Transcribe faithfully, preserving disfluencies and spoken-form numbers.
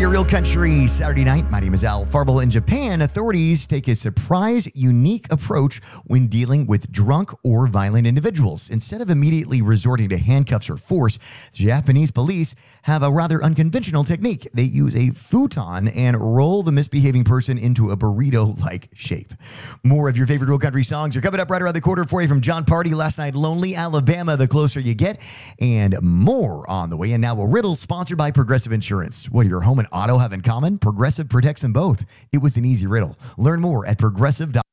your Real Country Saturday night. My name is Al Farble. In Japan, authorities take a surprise, unique approach when dealing with drunk or violent individuals. Instead of immediately resorting to handcuffs or force, Japanese police have a rather unconventional technique. They use a futon and roll the misbehaving person into a burrito-like shape. More of your favorite Real Country songs are coming up right around the corner for you from John Party, Last Night Lonely, Alabama, The Closer You Get, and more on the way. And now a riddle sponsored by Progressive Insurance. What do your home and auto have in common? Progressive protects them both. It was an easy riddle. Learn more at progressive dot com.